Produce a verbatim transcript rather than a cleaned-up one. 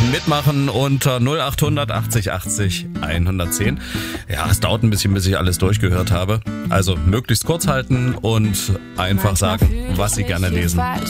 mitmachen unter null acht hundert achtzig achtzig hundertzehn. Ja, es dauert ein bisschen, bis ich alles durchgehört habe. Also möglichst kurz halten und einfach sagen, was Sie gerne lesen.